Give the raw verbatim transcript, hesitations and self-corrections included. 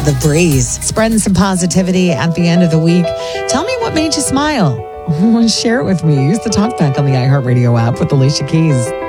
The Breeze. Spreading some positivity at the end of the week. Tell me what made you smile. Share it with me. Use the talkback on the iHeartRadio app with Alicia Keys.